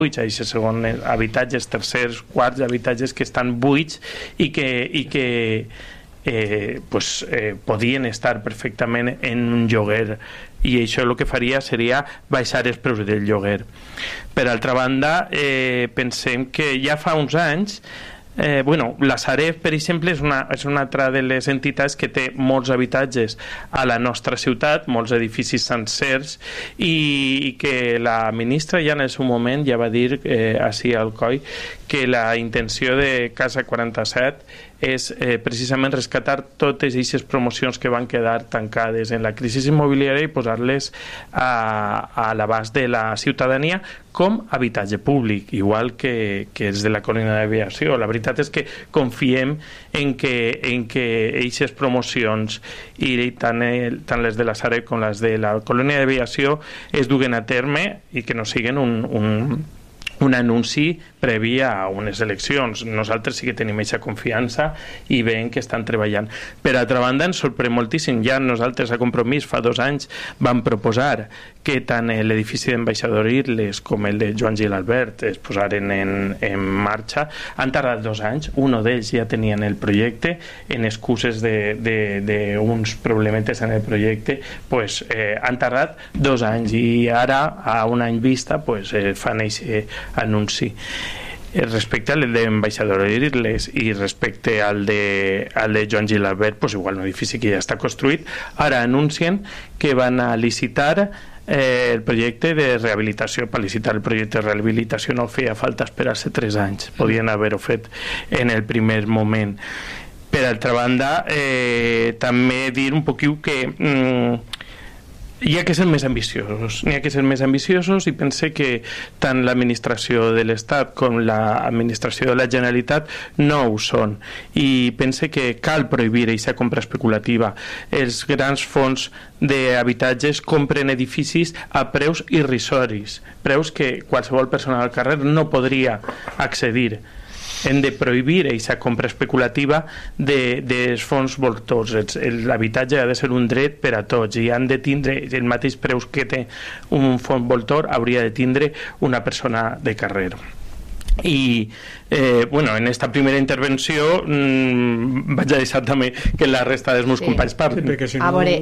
buits, això segon habitatges, tercers, quarts, habitatges que estan buits i que podien estar perfectament en un lloguer, i això el que faria seria baixar els preus del lloguer. Per altra banda, pensem que ja fa uns anys la Sareb, per exemple, és una altra de les entitats que té molts habitatges a la nostra ciutat, molts edificis sencers, i que la ministra ja en el seu moment ja va dir així al COI que la intenció de Casa 47 és precisament rescatar totes aquestes promocions que van quedar tancades en la crisi immobiliària i posar-les a l'abast de la ciutadania com habitatge públic, igual que és de la colònia d'aviació. La veritat és que confiem en que aquestes promocions, i tant les de la Sareb com les de la colònia d'aviació, es duguen a terme i que no siguin un anunci previ a unes eleccions. Nosaltres sí que tenim aquesta confiança i veiem que estan treballant. Per altra banda, ens sorprèn moltíssim. Ja nosaltres a Compromís fa 2 anys vam proposar que tant l'edifici d'Ambaixador Irles com el de Joan Gil Albert es posaren en marxa. Han tardat 2 anys. Un d'ells ja tenien el projecte, en excuses d'uns problemetes en el projecte, han tardat 2 anys i ara, a un any vista, fan aquest anunci. Respecte al d'Ambaixador Irles i respecte al de Joan Gil Albert, igual un edifici que ja està construït, ara anuncien que van a licitar el projecte de rehabilitació. Per licitar el projecte de rehabilitació no feia falta esperar-se 3 anys, podien haver-ho fet en el primer moment. Per altra banda, també dir un poquiu que hi ha que ser més ambiciosos, i pense que tant l'administració de l'Estat com l'administració de la Generalitat no ho són, i pense que cal prohibir aquesta compra especulativa. Els grans fons d'habitatges compren edificis a preus irrisoris, preus que qualsevol persona al carrer no podria accedir. Hem de prohibir aquesta compra especulativa dels fons voltors. L'habitatge ha de ser un dret per a tots i han de tindre el mateix preus que té un fons voltor, hauria de tindre una persona de carrer. I en esta primera intervenció vaig a deixar també que la resta dels meus companys parlin. A veure,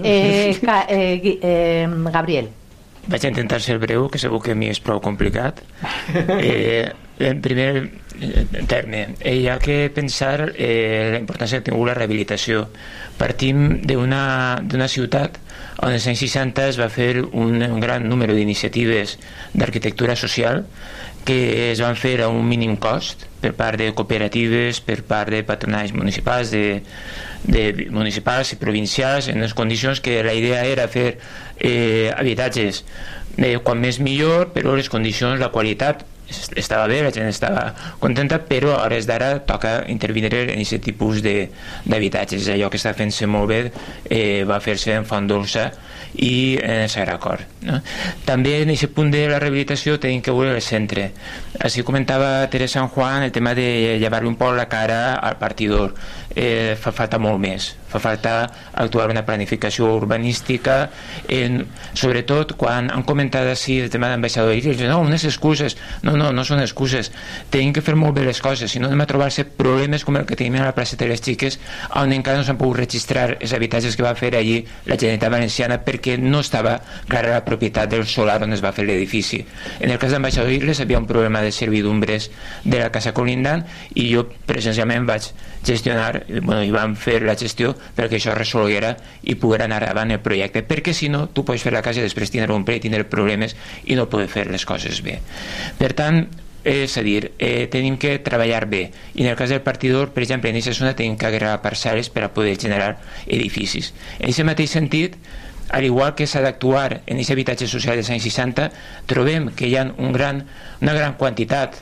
Gabriel, vaig a intentar ser breu, que segur que a mi és prou complicat. En primer terme, hi ha que pensar la importància que ha tingut la rehabilitació. Partim d'una ciutat on als anys 60 es va fer un gran número d'iniciatives d'arquitectura social que es van fer a un mínim cost per part de cooperatives, per part de patronats municipals, municipals i provincials, en les condicions que la idea era fer habitatges quan més millor, però les condicions, la qualitat estava bé, la gent estava contenta, però a hores d'ara toca intervindre en aquest tipus d'habitatges. Allò que està fent-se molt bé va fer-se en Font Dolça i en el Sagrat Cor, no? També en aquest punt de la rehabilitació tenim que veure el centre. Així comentava Teresa San Juan el tema de llevar-li un poc la cara al partidor. Fa falta molt més, fa falta actuar una planificació urbanística, sobretot quan han comentat així el tema d'ambaixador i diuen, no, unes excuses. No són excuses, tenim que fer molt bé les coses, si no anem a trobar-se problemes com el que tenim a la plaça de les Xiques, on encara no s'han pogut registrar els habitatges que va fer allí la Generalitat Valenciana perquè no estava clara la propietat del solar on es va fer l'edifici. En el cas d'Ambaixador Irles havia un problema de servidumbres de la casa colindant i jo presencialment vaig gestionar, i vam fer la gestió perquè això es resolguera i poguera anar avant el projecte, perquè si no tu pots fer la casa i després tindre un ple i tindre problemes i no poder fer les coses bé. Per tant, és a dir, tenim que treballar bé, i en el cas del partidor, per exemple, en aquesta zona tenim que agregar parcel·les per a poder generar edificis. En aquest mateix sentit, al igual que s'ha d'actuar en aquest habitatge social dels anys 60, trobem que hi ha una gran quantitat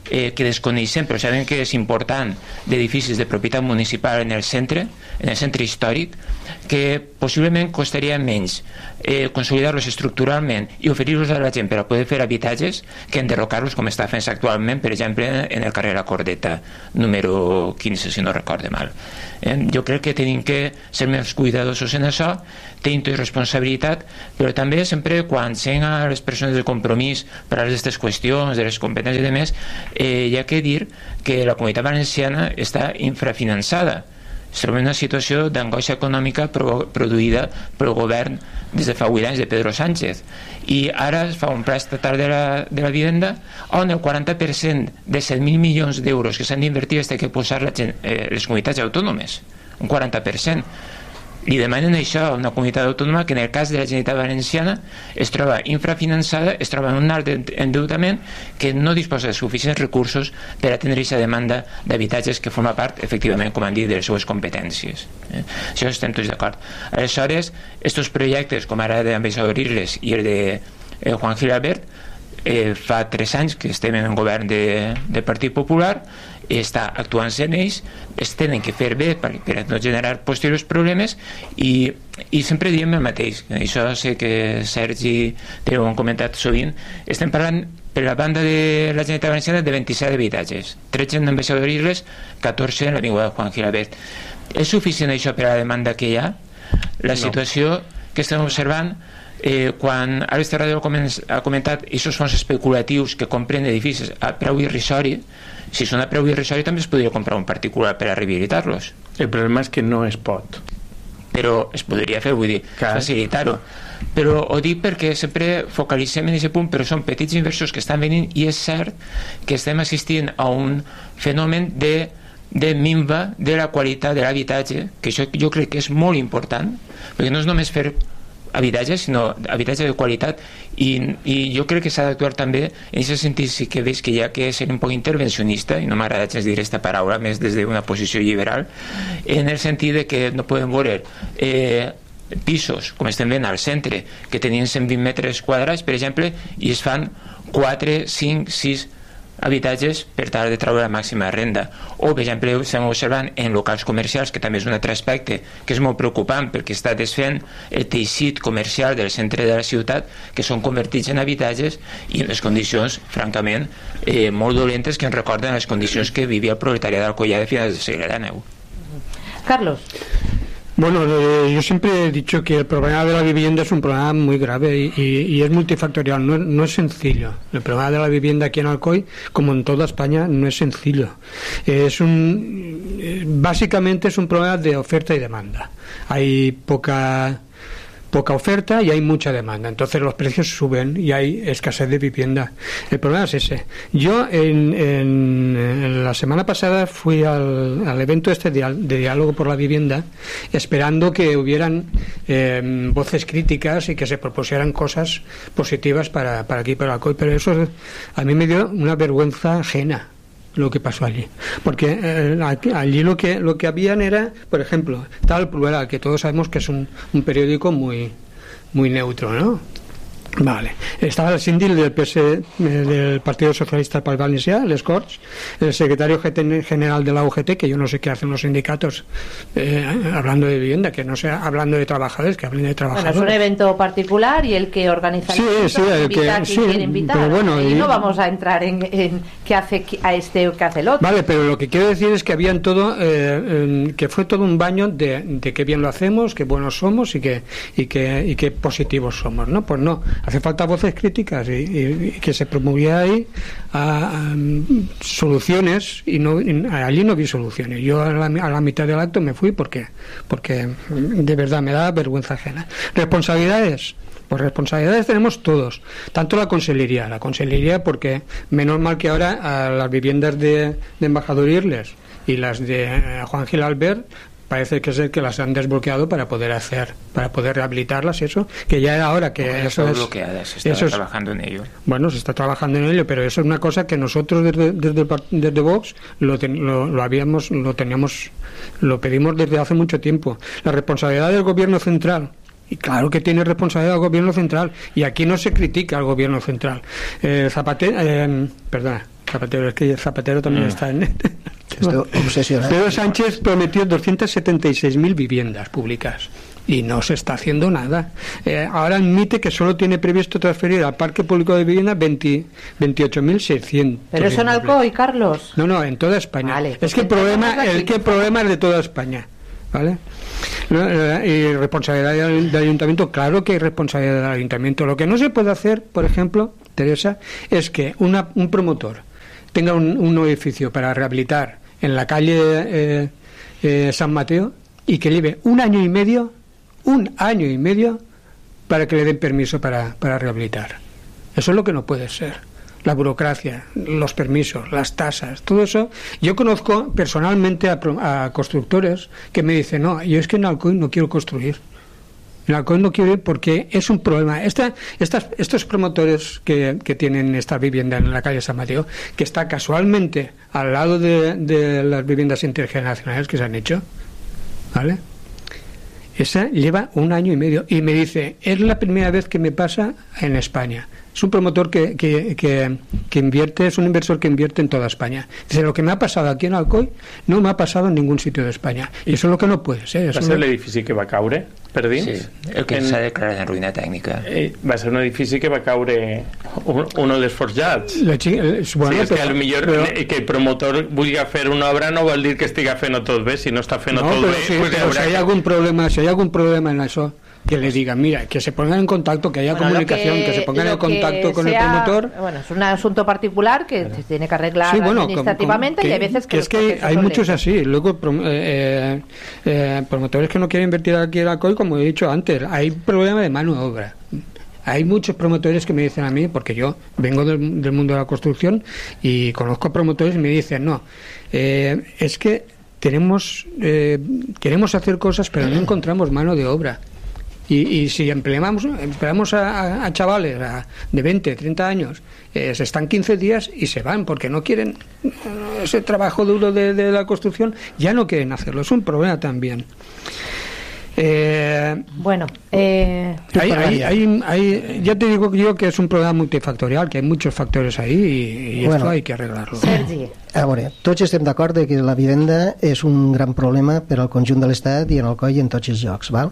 que desconeixem, però sabem que és important, d'edificis de propietat municipal en el centre històric, que possiblement costaria menys consolidar-los estructuralment i oferir-los a la gent per a poder fer habitatges que enderrocar-los com està fent actualment, per exemple, en el carrer La Cordeta, número 15, si no recorde mal. Jo crec que tenim que ser més cuidadosos en això, tenim tota responsabilitat, però també sempre quan sent a les persones de compromís per a aquestes qüestions, de les competències i demés, hi ha que dir que la Comunitat Valenciana està infrafinançada. Es troba en una situació d'angoixa econòmica produïda pel govern des de fa 8 anys de Pedro Sánchez, i ara es fa un pla estatal de la vivenda on el 40% de 7.000 milions d'euros que s'han d'invertir es té que posar les comunitats autònomes, un 40%. Li demanen això a una comunitat autònoma que en el cas de la Generalitat Valenciana es troba infrafinançada, es troba en un alt endeutament, que no disposa de suficients recursos per atendre aquesta demanda d'habitatges que forma part, efectivament, com han dit, de les seues competències. Això estem tots d'acord. Aleshores, aquests projectes, com ara d'Ambaixador Irles i el de Juan Gil Albert, fa 3 anys que estem en un govern del Partit Popular, està actuant-se en ells, es tenen que fer bé per no generar posteriors problemes, i sempre diem el mateix. Això sé que Sergi té ho han comentat sovint. Estem parlant per la banda de la Generalitat Valenciana de 27 habitatges, 13 en Ambaixador Irles, 14 en l'avinguda Juan Gil Albert. És suficient això per a la demanda que hi ha? La situació que estem observant, quan Àlex Terradero ha comentat aquests fons especulatius que compren edificis a preu irrisori, si són a preu irrisori també es podria comprar un particular per a rehabilitar-los. El problema és que no es pot. Però es podria fer, vull dir, facilitar-ho. Però ho dic perquè sempre focalitzem en aquest punt, però són petits inversors que estan venint, i és cert que estem assistint a un fenomen de minva de la qualitat de l'habitatge, que això jo crec que és molt important, perquè no és només fer habitatge, sinó habitatge de qualitat, i jo crec que s'ha d'actuar també en aquest sentit. Sí que veig que hi ha que ser un poc intervencionista, i no m'agrada gens dir aquesta paraula més des d'una posició liberal, en el sentit de que no podem veure pisos, com estem veient al centre, que tenien 120 metres quadrats, per exemple, i es fan 4, 5, 6 habitatges per tal de treure la màxima renda. O, per exemple, estem observant en locals comercials, que també és un altre aspecte que és molt preocupant, perquè està desfent el teixit comercial del centre de la ciutat, que són convertits en habitatges i en les condicions, francament, molt dolentes, que ens recorden les condicions que vivia el proletariat d'Alcoyà de finals del segle XIX. Carlos. Bueno, yo siempre he dicho que el problema de la vivienda es un problema muy grave y es multifactorial, no es sencillo. El problema de la vivienda aquí en Alcoy, como en toda España, no es sencillo. Básicamente es un problema de oferta y demanda. Hay poca oferta y hay mucha demanda, entonces los precios suben y hay escasez de vivienda. El problema es ese. Yo en la semana pasada fui al evento de diálogo por la vivienda, esperando que hubieran voces críticas y que se propusieran cosas positivas para aquí, para Alcoy, pero eso a mí me dio una vergüenza ajena lo que pasó allí, porque allí lo que habían era, por ejemplo, estaba el Plural, que todos sabemos que es un periódico muy neutro, ¿no? Vale. Estaba el síndic del del Partido Socialista del País Valencià, les Corts, el secretario general de la UGT, que yo no sé qué hacen los sindicatos hablando de vivienda, que no sea hablando de trabajadores, que hablen de trabajadores. Bueno, es un evento particular y el que organiza el evento invita a quien quiere invitar. Pero bueno, y no vamos a entrar en qué hace a este o qué hace el otro. Vale, pero lo que quiero decir es que habían todo, que fue todo un baño de qué bien lo hacemos, qué buenos somos y qué positivos somos, ¿no? Pues no. Hace falta voces críticas y que se promoviera ahí a soluciones, y allí no vi soluciones. Yo a la mitad del acto me fui porque de verdad me da vergüenza ajena. ¿Responsabilidades? Pues responsabilidades tenemos todos, tanto la consellería, porque menos mal que ahora a las viviendas de Embajador Irles y las de Juan Gil Albert parece que es el que las han desbloqueado para poder rehabilitarlas, y eso, que ya era hora que bueno, eso es bloqueadas, se está trabajando en ello. Bueno, se está trabajando en ello, pero eso es una cosa que nosotros desde Vox lo pedimos desde hace mucho tiempo. La responsabilidad del gobierno central, y claro que tiene responsabilidad el gobierno central, y aquí no se critica al gobierno central. Zapatero, es que Zapatero también está en... Estoy obsesionado. Pedro Sánchez prometió 276.000 viviendas públicas y no se está haciendo nada. Ahora admite que solo tiene previsto transferir al parque público de vivienda 28.600. Pero eso en Alcoy, Carlos. No, en toda España. Vale, es que el problema es de toda España, ¿vale? Y responsabilidad del ayuntamiento, claro que hay responsabilidad del ayuntamiento. Lo que no se puede hacer, por ejemplo, Teresa, es que un promotor tenga un edificio para rehabilitar en la calle San Mateo y que lleve un año y medio para que le den permiso para rehabilitar. Eso es lo que no puede ser. La burocracia, los permisos, las tasas, todo eso. Yo conozco personalmente a constructores que me dicen, no, yo es que en Alcoy no quiero construir. En Alcoy no quiero ir porque es un problema. Estos promotores que tienen esta vivienda en la calle San Mateo, que está casualmente al lado de las viviendas intergeneracionales que se han hecho, ¿vale? Esa lleva un año y medio y me dice, es la primera vez que me pasa en España. Es un promotor que invierte, es un inversor que invierte en toda España. Dice, lo que me ha pasado aquí en Alcoy no me ha pasado en ningún sitio de España. I això és el que no puede ser. Va ser l'edifici que va caure per dins? Sí, el que s'ha declarat en ruïna tècnica. Va ser un edifici que va caure un dels forjats. Bueno, sí, és que potser que el promotor vulgui fer una obra no vol dir que estiga fent-ho tot bé. Si no està fent-ho tot bé... Però si hi ha algun problema en això, que le digan, mira, que se pongan en contacto, que haya comunicación, que se pongan en contacto con el promotor. Bueno, es un asunto particular que se tiene que arreglar administrativamente y hay veces que... Es que hay muchos así. Luego, promotores que no quieren invertir aquí en Alcoy, como he dicho antes, hay problema de mano de obra. Hay muchos promotores que me dicen a mí, porque yo vengo del mundo de la construcción y conozco promotores y me dicen, no, es que queremos hacer cosas pero no encontramos mano de obra. Y si empleamos a chavales de 20, 30 años, se están 15 días y se van porque no quieren ese trabajo duro de la construcción, ya no quieren hacerlo. Es un problema también. Bueno, ya te digo yo que es un problema multifactorial, que hay muchos factores ahí y esto hay que arreglarlo. Sergi. A veure, tots estem d'acord que la vivenda és un gran problema per al conjunt de l'Estat i en Alcoi i en tots els llocs, val?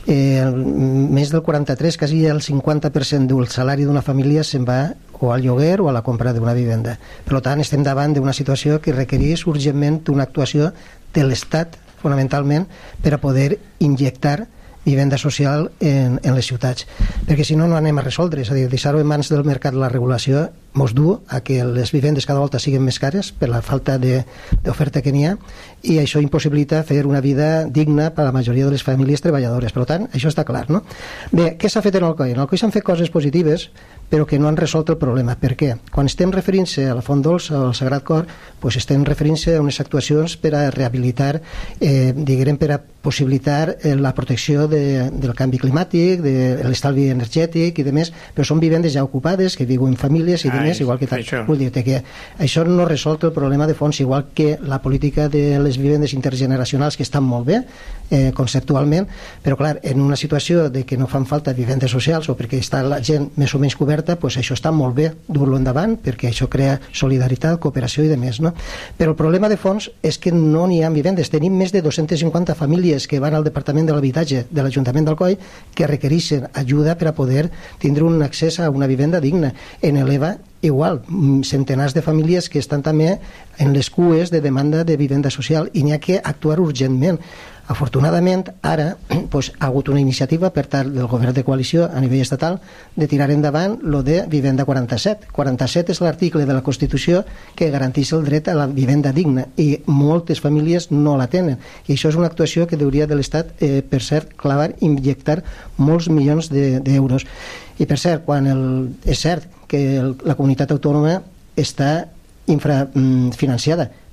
Més del 43, quasi el 50% del salari d'una família se'n va o al lloguer o a la compra d'una vivenda. Per tant, estem davant d'una situació que requereix urgentment una actuació de l'Estat, fonamentalment, per a poder injectar vivenda social en les ciutats, perquè si no, no anem a resoldre. És a dir, deixar-ho en mans del mercat de la regulació mos du a que les vivendes cada volta siguin més cares per la falta d'oferta que n'hi ha, i això impossibilita fer una vida digna per a la majoria de les famílies treballadores. Per tant, això està clar, no? Bé, què s'ha fet en Alcoi? En Alcoi s'han fet coses positives, però que no han resolt el problema. Per què? Quan estem referint-se a la Font Dolça o al Sagrat Cor, doncs estem referint-se a unes actuacions per a rehabilitar, diguem, per a possibilitar la protecció del canvi climàtic, de l'estalvi energètic i demés, però són vivendes ja ocupades, que viuen famílies i demés, igual que tal. Vull dir-te que això no resol el problema de fons, igual que la política de les vivendes intergeneracionals, que estan molt bé conceptualment, però clar, en una situació de que no fan falta vivendes socials o perquè està la gent més o menys coberta, doncs això està molt bé dur-lo endavant, perquè això crea solidaritat, cooperació i demés, no? Però el problema de fons és que no n'hi ha vivendes. Tenim més de 250 famílies que van al Departament de l'Habitatge de l'Ajuntament d'Alcoi que requereixen ajuda per a poder tindre un accés a una vivenda digna. En l'EVA igual, centenars de famílies que estan també en les cues de demanda de vivenda social i n'hi ha que actuar urgentment. Afortunadament, ara ha hagut una iniciativa per part del govern de coalició a nivell estatal de tirar endavant lo de Vivenda 47. 47 és l'article de la Constitució que garanteix el dret a la vivenda digna i moltes famílies no la tenen. I això és una actuació que hauria de l'Estat, per cert, clavar, injectar molts milions d'euros. I per cert, és cert que la comunitat autònoma està infrafinanciada,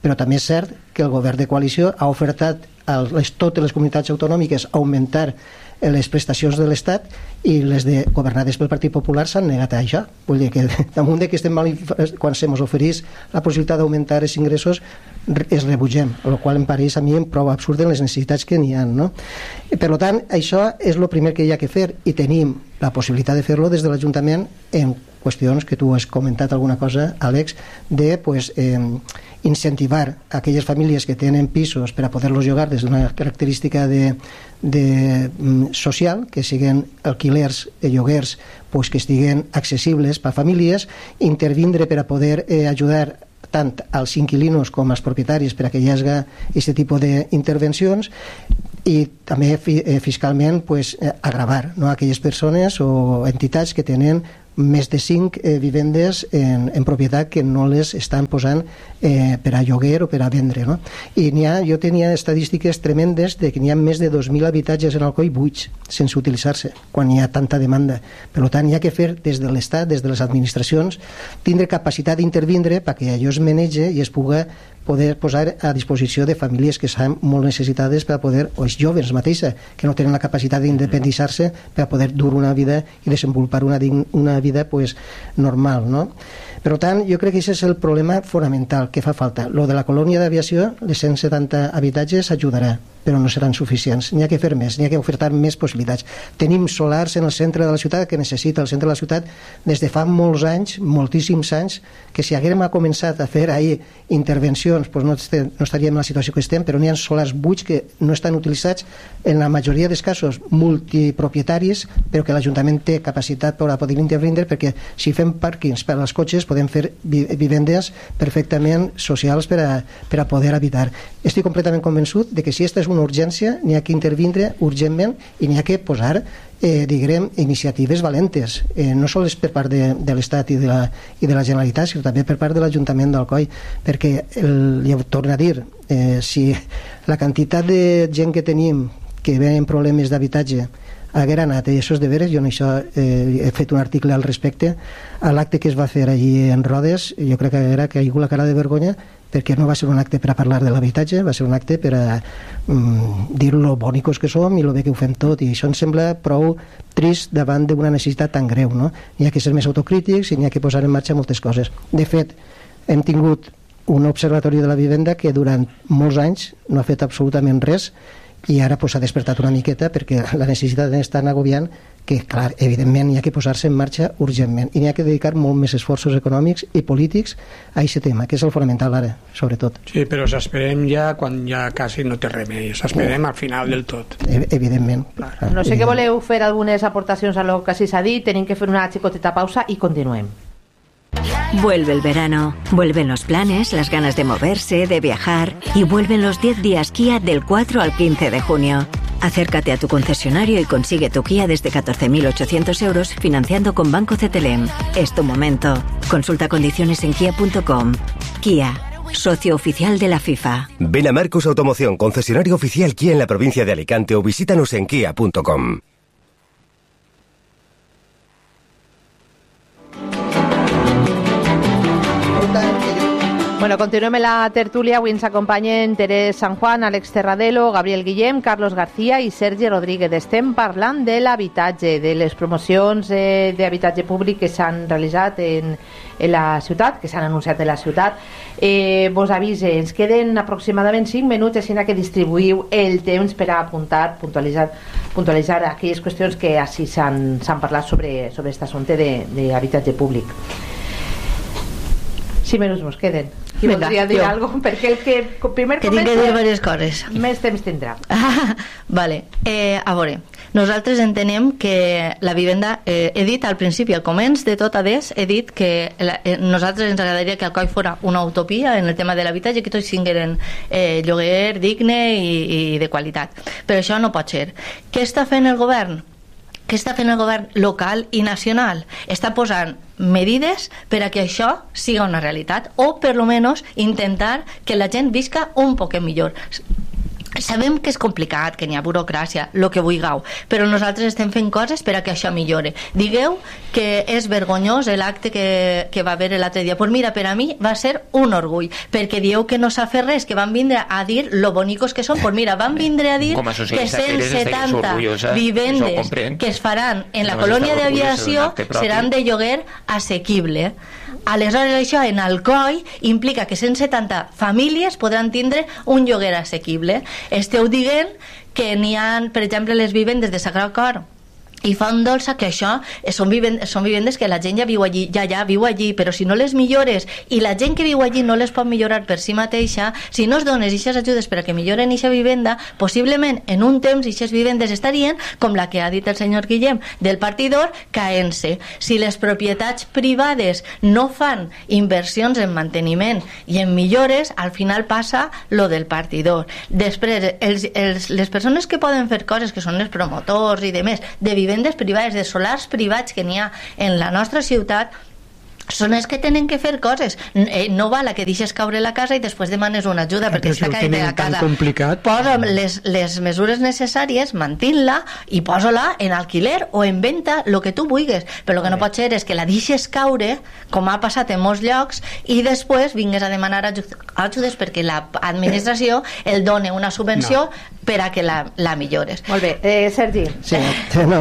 però també és cert que el govern de coalició ha ofertat a totes les comunitats autonòmiques augmentar les prestacions de l'Estat i les governades pel Partit Popular s'han negat a això. Vull dir que damunt de que quan se mos oferís la possibilitat d'augmentar els ingressos es rebutgem, el qual em pareix a mi prou absurd en les necessitats que n'hi ha, no? Per tant, això és el primer que hi ha que fer i tenim la possibilitat de fer-lo des de l'Ajuntament en qüestions que tu has comentat alguna cosa, Àlex, de incentivar aquelles famílies que tenen pisos per a poder-los llogar des d'una característica social, que siguin alquilers, lloguers, que estiguen accessibles per a famílies, intervindre per a poder ajudar tant als inquilinos com als propietaris per a que hi hagi aquest tipus d'intervencions i també fiscalment agravar aquelles persones o entitats que tenen més de 5 vivendes en propietat que no les estan posant per a lloguer o per a vendre, no? I jo tenia estadístiques tremendes de que n'hi ha més de 2.000 habitatges en Alcoi buits, sense utilitzar-se, quan hi ha tanta demanda. Per tant, hi ha que fer des de l'Estat, des de les administracions, tindre capacitat d'intervindre perquè allò es manege i es pugui poder posar a disposició de famílies que estan molt necessitades per a poder, o els joves mateixa, que no tenen la capacitat d'independitzar-se per a poder dur una vida i desenvolupar una vida normal, no? Per tant, jo crec que aquest és el problema fonamental que fa falta. Lo de la colònia d'aviació, les 170 habitatges ajudarà, però no seran suficients. N'hi ha que fer més, n'hi ha que ofertar més possibilitats. Tenim solars en el centre de la ciutat que necessita el centre de la ciutat des de fa molts anys, moltíssims anys, que si haguérem començat a fer ahir intervencions no estaríem en la situació que estem, però n'hi ha solars buits que no estan utilitzats, en la majoria dels casos multipropietaris, però que l'Ajuntament té capacitat per a poder intervindre, perquè si fem pàrquings per als cotxes podem fer vivendes perfectament socials per a poder habitar. Estic completament convençut de que si aquesta és una urgència, n'hi ha que intervindre urgentment i n'hi ha que posar iniciatives valentes, no sols per part de l'Estat i de la Generalitat, sinó també per part de l'Ajuntament d'Alcoi, perquè li torno a dir, si la quantitat de gent que tenim que ve amb problemes d'habitatge haguera anat, i això és de veres, jo he fet un article al respecte, a l'acte que es va fer allí en Rodes, jo crec que haguera caigut la cara de vergonya, perquè no va ser un acte per a parlar de l'habitatge, va ser un acte per a dir lo bònicos que som i lo bé que ho fem tot, i això em sembla prou trist davant d'una necessitat tan greu, no? Hi ha que ser més autocrítics i n'hi ha que posar en marxa moltes coses. De fet, hem tingut un observatori de la vivenda que durant molts anys no ha fet absolutament res i ara s'ha despertat una miqueta perquè la necessitat és tan agobiant que, clar, evidentment hi ha que posar-se en marxa urgentment i n'hi ha que dedicar molt més esforços econòmics i polítics a aquest tema, que és el fonamental ara, sobretot. Sí, però s'esperem ja quan ja quasi no té remei, s'esperem al final del tot. Evidentment. Clar. No sé que voleu fer algunes aportacions a lo que s'ha dit, tenim que fer una xicoteta pausa i continuem. Vuelve el verano, vuelven los planes, las ganas de moverse, de viajar y vuelven los 10 días Kia del 4 al 15 de junio. Acércate a tu concesionario y consigue tu Kia desde 14.800 euros financiando con Banco CTLM. Es tu momento. Consulta condiciones en kia.com. Kia, socio oficial de la FIFA. Ven a Marcos Automoción, concesionario oficial Kia en la provincia de Alicante o visítanos en kia.com. Bueno, continuem la tertúlia. Avui ens acompanyen Teresa San Juan, Àlex Terradelo, Gabriel Guillem, Carlos García i Sergi Rodríguez. Estem parlant de l'habitatge, de les promocions d'habitatge públic que s'han realitzat en la ciutat, que s'han anunciat en la ciutat. Vos avise, ens queden aproximadament 5 minuts, així que distribuïu el temps per a apuntar, puntualitzar aquelles qüestions que així s'han parlat sobre aquest assumpte d'habitatge públic. 5 minuts mos queden. Qui voldria dir alguna cosa? Perquè el que primer que tinc que dir diverses coses. Més temps tindrà. Vale. A veure, nosaltres entenem que la vivenda, he dit al principi, al començ de tot adés, he dit que nosaltres ens agradaria que Alcoi fora una utopia en el tema de l'habitatge, que tots tingueren lloguer digne i de qualitat. Però això no pot ser. Què està fent el govern? Què està fent el govern local i nacional? Està posant medides per a que això siga una realitat o per lo menos intentar que la gent visca un poc millor. Sabem que és complicat, que n'hi ha burocràcia, el que vulgueu, però nosaltres estem fent coses per a que això millore. Digueu que és vergonyós l'acte que va haver l'altre dia. Pues mira, per a mi va ser un orgull, perquè dieu que no s'ha fet res, que van vindre a dir lo bonicos que són. Pues mira, van vindre a dir que 170 vivendes que es faran en la colònia d'aviació seran de lloguer assequible. Aleshores això en Alcoi implica que 170 famílies podran tindre un lloguer assequible. Esteu dient que n'hi ha, per exemple, les vivendes de Sagrat Cor i Font Dolça, que això són vivendes que la gent ja viu allí, ja viu allí, però si no les millores i la gent que viu allí no les pot millorar per si mateixa, si no es dones aquestes ajudes per a que milloren aquesta vivenda, possiblement en un temps aquestes vivendes estarien, com la que ha dit el senyor Guillem, del partidor, caent-se. Si les propietats privades no fan inversions en manteniment i en millores, al final passa lo del partidor. Després, les persones que poden fer coses, que són els promotors i demés, de vivendes privades, de solars privats que n'hi ha en la nostra ciutat, són els que tenen que fer coses. No val a que deixes caure la casa i després demanes una ajuda perquè està caient la casa. Posa les mesures necessàries, mantén-la i posa-la en alquiler o en venda, el que tu vulguis, però el que no pot ser és que la deixes caure, com ha passat en molts llocs, i després vingues a demanar ajudes perquè l'administració el doni una subvenció per a que la millores. Molt bé. Sergi. Sí, no,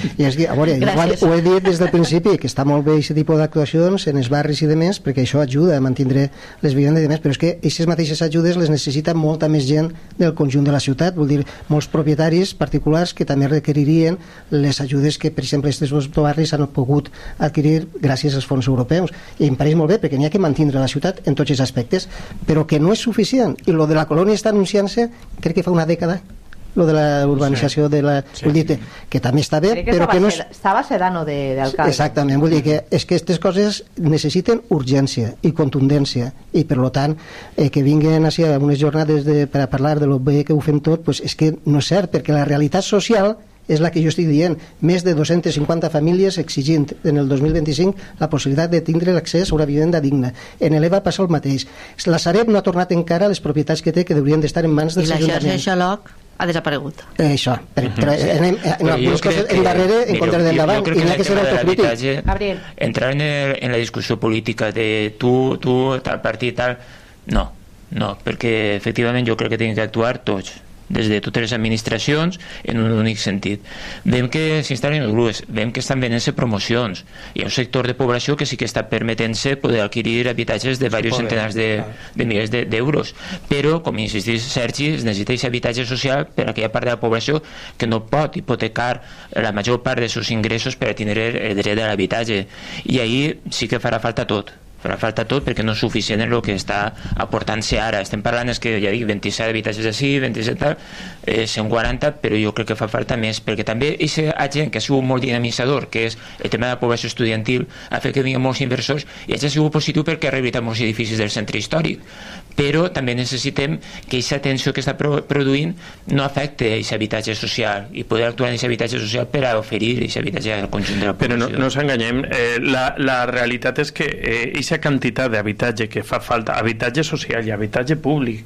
a veure, ho he dit des del principi, que està molt bé aquest tipus d'actuacions en els barris i demés, perquè això ajuda a mantindre les vivendes i demés, però és que aquestes mateixes ajudes les necessita molta més gent del conjunt de la ciutat, vol dir, molts propietaris particulars que també requeririen les ajudes que, per exemple, aquests barris han pogut adquirir gràcies als fons europeus. I em pareix molt bé, perquè n'hi ha que mantindre la ciutat en tots els aspectes, però que no és suficient. I lo de la colònia està anunciant-se, crec que fa una dècada, lo de la urbanització de la... Vull dir que també està bé, però que no és... Estava Sedano d'alcalde. Exactament, vull dir que és que aquestes coses necessiten urgència i contundència, i per tant que vinguen així a unes jornades per a parlar de lo bé que ho fem tot, pues és que no és cert, perquè la realitat social és la que jo estic dient, més de 250 famílies exigint en el 2025 la possibilitat de tindre l'accés a una vivenda digna. En l'EVA passa el mateix. La Sareb no ha tornat encara les propietats que té, que haurien d'estar en mans dels ajuntaments. I la xarxa Xaloc ha desaparegut. Això, però anem en algunes coses endarrere en compte d'endavant, i n'hi ha que ser autocrític. Gabriel. Entrar en la discussió política de tu, tal partit, tal... No, perquè efectivament jo crec que tenim que actuar tots, des de totes les administracions, en un únic sentit. Veiem que s'instal·len els grups, veiem que estan venent-se promocions. Hi ha un sector de població que sí que està permetent-se poder adquirir habitatges de diversos centenars de milers d'euros. Però, com insistís Sergi, es necessita aquest habitatge social per a aquella part de la població que no pot hipotecar la major part dels seus ingressos per a tindre el dret a l'habitatge. I ahí sí que farà falta tot perquè no és suficient el que està aportant-se ara. Estem parlant, és que ja dic, 27 habitatges així, 27 tal, 140, però jo crec que fa falta més, perquè també aquest agent que ha sigut molt dinamitzador, que és el tema de la població estudiantil, ha fet que vinguin molts inversors, i això ha sigut positiu perquè ha rehabilitat molts edificis del centre històric, però també necessitem que aquesta tensió que està produint no afecte aquest habitatge social, i poder actuar en aquest habitatge social per a oferir aquest habitatge al conjunt de la població. Però no ens enganyem, la realitat és que aquesta quantitat d'habitatge que fa falta, habitatge social i habitatge públic,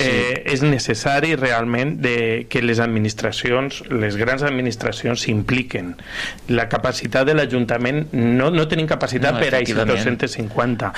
és necessari realment que les administracions, les grans administracions s'impliquen. La capacitat de l'Ajuntament no tenim capacitat per a aquests 250,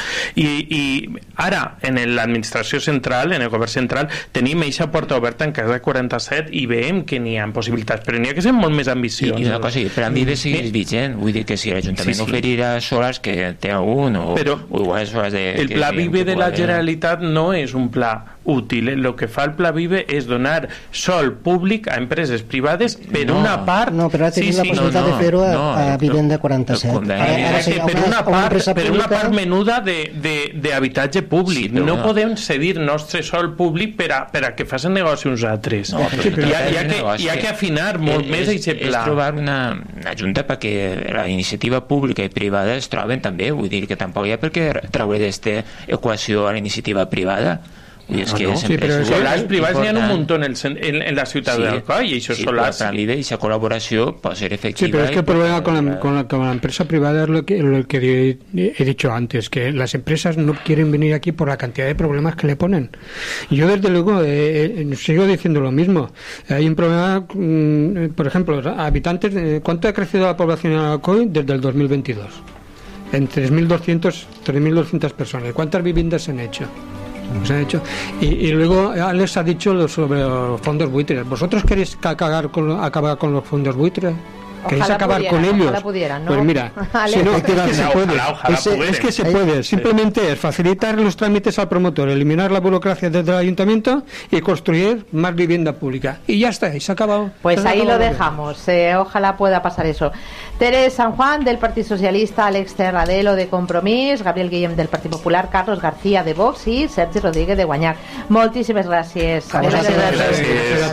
i ara en l'administració central, en el govern central, tenim eixa porta oberta en casa 47 i veiem que n'hi ha possibilitats, però n'hi ha que ser molt més ambiciós. I una cosa, per a mi ve seguir vigent, vull dir que si l'Ajuntament oferirà solars que té algun, o igual solars de... El Pla Vive de la Generalitat no és un pla útil. El que fa el Pla Vive és donar sol públic a empreses privades per una part... No, però ara tenim la possibilitat de fer-ho a Vivenda 47. Per una part menuda d'habitatge públic. No podem cedir nostre sol públic per a que facin negoci uns altres. Hi ha que afinar molt més aquest pla. És trobar una junta perquè la iniciativa pública i privada es troben també, vull dir que tampoc hi ha per què treure d'esta equació a la iniciativa privada. I és que no? sempre Sí, solars privats n'hi ha un muntó en la ciutat d'Alcoi, i això solars... Sí, però aquesta col·laboració pot ser efectiva. Sí, pero es que el problema con la empresa privada es lo que he dicho antes, que las empresas no quieren venir aquí por la cantidad de problemas que le ponen. Yo, desde luego, sigo diciendo lo mismo. Hay un problema, por ejemplo, habitantes, ¿cuánto ha crecido la población en Alcoy desde el 2022? En 3.200 personas. ¿Cuántas viviendas se han hecho? Y luego Alex ha dicho sobre los fondos buitres. ¿Vosotros queréis acabar con los fondos buitres? ¿Queréis acabar con ellos? Pudieran, ¿no? Pues mira, si no, es que se puede. Es que se puede. Simplemente es facilitar los trámites al promotor, eliminar la burocracia desde el ayuntamiento y construir más vivienda pública. Y ya está, y se ha acabado. Pues ahí lo dejamos. Ojalá pueda pasar eso. Teresa San Juan, del Partido Socialista, Alex Terradelo, de Compromís, Gabriel Guillem, del Partido Popular, Carlos García, de Vox, y Sergi Rodríguez, de Guanyac. Moltíssimes gràcies. Gràcies.